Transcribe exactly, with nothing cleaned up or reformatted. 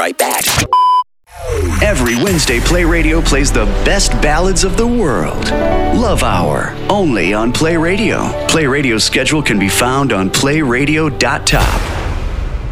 right back. Every Wednesday, Play Radio plays the best ballads of the world. Love Hour, only on Play Radio. Play Radio's schedule can be found on play radio dot top.